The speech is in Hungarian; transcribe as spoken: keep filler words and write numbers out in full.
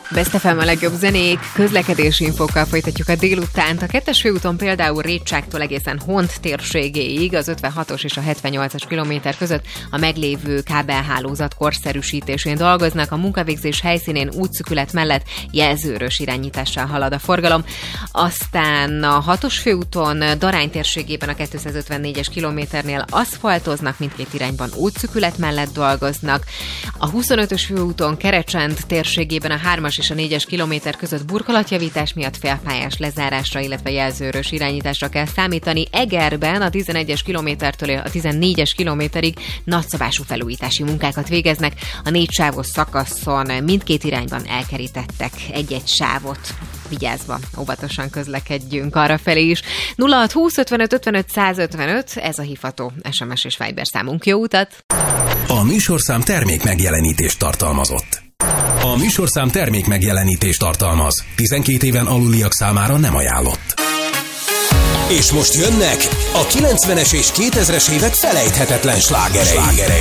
Best ef em a legjobb zenék, közlekedési infókkal folytatjuk a délutánt. A kettes főúton például Rétságtól egészen Hont térségéig, az ötvenhatos és a hetvennyolcas kilométer között a meglévő kábelhálózat korszerűsítésén dolgoznak. A munkavégzés helyszínén útszűkület mellett jelzőrös irányítással halad a forgalom. Aztán a hatos főúton Darány térségében a kétszázötvennégyes kilométernél aszfaltoznak, mindkét irányban útszűkület mellett dolgoznak. A huszonötös főúton Kerecsend térségében a hármas és a négyes kilométer között burkolatjavítás miatt félpályás lezárásra, illetve jelzőrös irányításra kell számítani. Egerben a tizenegyes kilométertől a tizennégyes kilométerig nagyszabású felújítási munkákat végeznek. A négy sávos szakaszon mindkét irányban elkerítettek egy-egy sávot. Vigyázva, óvatosan közlekedjünk arrafelé is. nulla hat húsz ötvenöt ötvenöt százötvenöt, ez a hívható es em es és Viber számunk. Jó utat! A műsorszám termék megjelenítést tartalmazott. A műsorszám termék megjelenítést tartalmaz. tizenkét éven aluliak számára nem ajánlott. És most jönnek a kilencvenes és kétezres évek felejthetetlen slágerei.